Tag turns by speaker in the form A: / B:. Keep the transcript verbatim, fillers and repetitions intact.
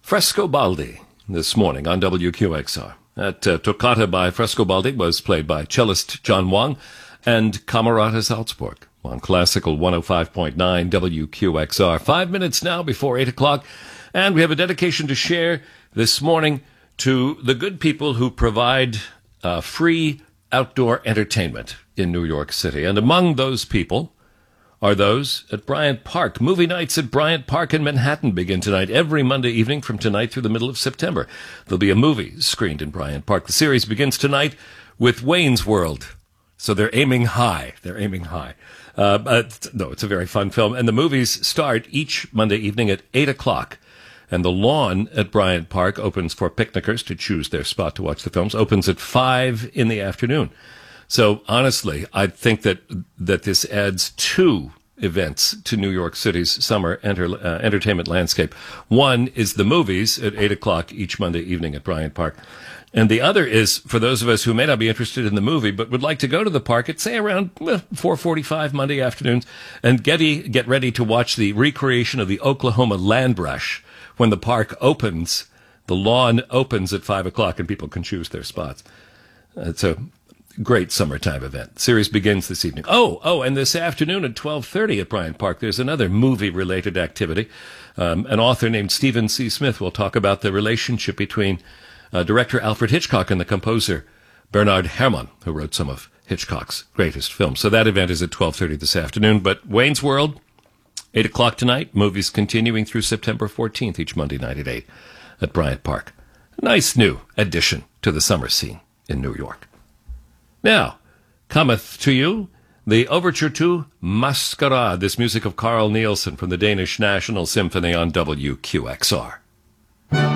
A: Frescobaldi this morning on W Q X R. That uh, Toccata by Frescobaldi was played by cellist John Wang and Camerata Salzburg on Classical one oh five point nine W Q X R. Five minutes now before eight o'clock, and we have a dedication to share this morning to the good people who provide uh, free outdoor entertainment in New York City. And among those people are those at Bryant Park. Movie nights at Bryant Park in Manhattan begin tonight, every Monday evening from tonight through the middle of September. There'll be a movie screened in Bryant Park. The series begins tonight with Wayne's World. So they're aiming high. They're aiming high. Uh, but, no, it's a very fun film. And the movies start each Monday evening at eight o'clock. And the lawn at Bryant Park opens for picnickers to choose their spot to watch the films, opens at five in the afternoon. So honestly, I think that that this adds two events to New York City's summer enter, uh, entertainment landscape. One is the movies at eight o'clock each Monday evening at Bryant Park. And the other is for those of us who may not be interested in the movie but would like to go to the park at, say, around well, four forty-five Monday afternoons and get, get ready to watch the recreation of the Oklahoma Land Rush. When the park opens, the lawn opens at five o'clock and people can choose their spots. It's a great summertime event. The series begins this evening. Oh, oh, and this afternoon at twelve thirty at Bryant Park, there's another movie-related activity. Um, an author named Stephen C. Smith will talk about the relationship between uh, director Alfred Hitchcock and the composer Bernard Herrmann, who wrote some of Hitchcock's greatest films. So that event is at twelve thirty this afternoon. But Wayne's World, eight o'clock tonight. Movies continuing through September fourteenth, each Monday night at eight at Bryant Park. A nice new addition to the summer scene in New York. Now, cometh to you the overture to Masquerade, this music of Carl Nielsen from the Danish National Symphony on W Q X R.